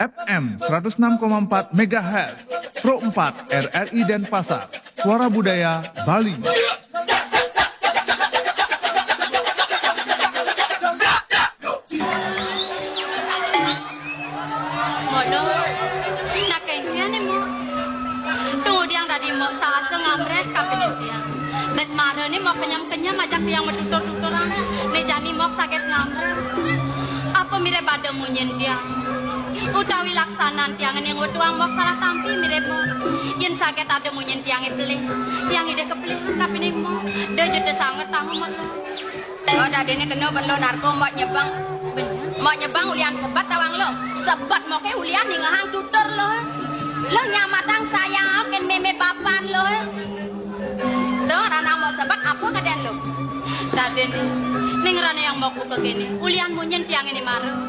FM 106,4 MHz, Pro 4 RRI Denpasar, Suara Budaya Bali. Ni mau kenyam-kenyam ajak yang metutur-tuturan ni jani mau sakit ngamre apa mire pada munyen dia utawi laksanan tiang yang wetuang mau salah tampi mire mo yen sakit ada munyen tiang beli tiang ide kepelihan tapi ni mo de jede sangat tahu mo lo dade ni kena belo narko mau nyebang ulian sebat tawang lo sebat mau ke ulian ni ngahang tutur lo nyamatang sayang ken meme papan lo rana mau sebat apa kadan lo? Saden ning rana yang mau ku kegene. Ulian munyen tiang ini maru.